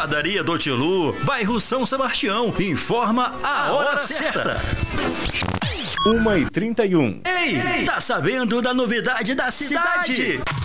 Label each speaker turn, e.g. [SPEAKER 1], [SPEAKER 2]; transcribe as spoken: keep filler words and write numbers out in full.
[SPEAKER 1] Padaria do Tilu, bairro São Sebastião. Informa a hora certa.
[SPEAKER 2] uma e trinta e um.
[SPEAKER 1] Ei, tá sabendo da novidade da cidade?